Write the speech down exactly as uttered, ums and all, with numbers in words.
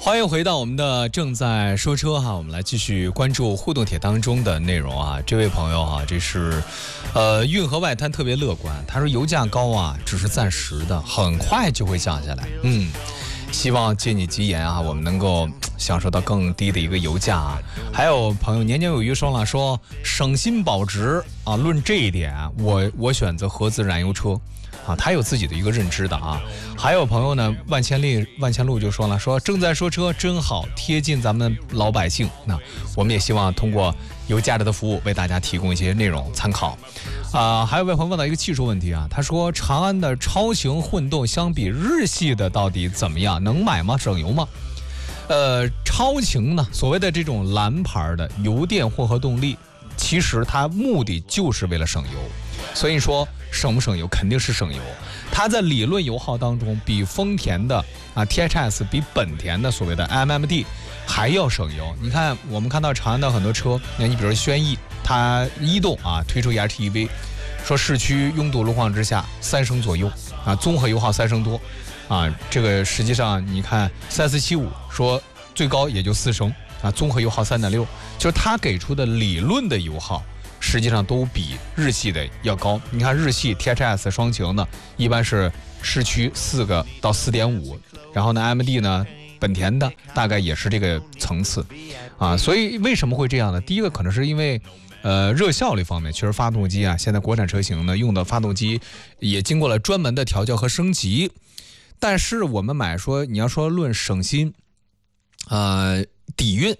欢迎回到我们的正在说车哈，我们来继续关注互动帖当中的内容啊。这位朋友啊，这是呃运河外滩特别乐观，他说油价高啊，只是暂时的，很快就会降下来。嗯，希望借你吉言啊，我们能够享受到更低的一个油价啊。还有朋友年年有余说了，说省心保值啊，论这一点，我我选择合资燃油车。啊，他有自己的一个认知的啊。还有朋友呢，万千里万千路就说了，说正在说车真好，贴近咱们老百姓。那我们也希望通过有价值的服务为大家提供一些内容参考。啊、呃，还有位朋友问到一个技术问题啊，他说长安的超型混动相比日系的到底怎么样？能买吗？省油吗？呃，超型呢，所谓的这种蓝牌的油电混合动力，其实它目的就是为了省油。所以说省不省油肯定是省油，它在理论油耗当中比丰田的啊 T H S 比本田的所谓的 M M D 还要省油。你看我们看到长安的很多车，你比如轩逸，它一动啊推出 E H E V， 说市区拥堵路况之下三升左右啊，综合油耗三升多啊，这个实际上你看三四七五说最高也就四升啊，综合油耗三点六，就是它给出的理论的油耗实际上都比日系的要高。你看日系 T H S 双擎呢，一般是市区四个到四点五，然后呢 M D 呢，本田的大概也是这个层次，啊，所以为什么会这样呢？第一个可能是因为，呃，热效率方面，其实发动机啊，现在国产车型呢用的发动机也经过了专门的调教和升级，但是我们买说你要说论省心，呃，底蕴